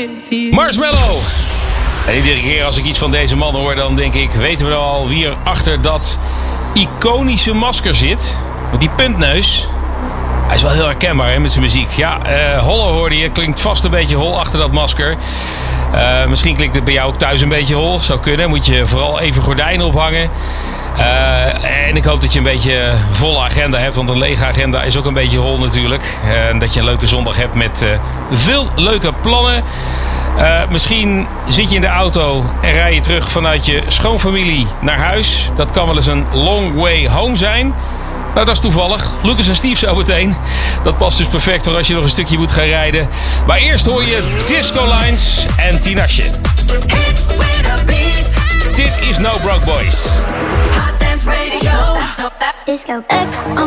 Marshmello. En iedere keer als ik iets van deze man hoor, dan denk ik, weten we al wie er achter dat iconische masker zit. Met die puntneus. Hij is wel heel herkenbaar hè, met zijn muziek. Ja, Hollow hoorde je. Klinkt vast een beetje hol achter dat masker. Misschien klinkt het bij jou ook thuis een beetje hol. Zou kunnen. Moet je vooral even gordijnen ophangen. En ik hoop dat je een beetje volle agenda hebt. Want een lege agenda is ook een beetje hol natuurlijk. En dat je een leuke zondag hebt met veel leuke plannen. Misschien zit je in de auto en rij je terug vanuit je schoonfamilie naar huis. Dat kan wel eens een long way home zijn. Nou, dat is toevallig. Lucas en Steve zo meteen. Dat past dus perfect voor als je nog een stukje moet gaan rijden. Maar eerst hoor je Disco Lines en Tinashe. Dit is No Broke Boys. Hot Dance Radio. Disco X.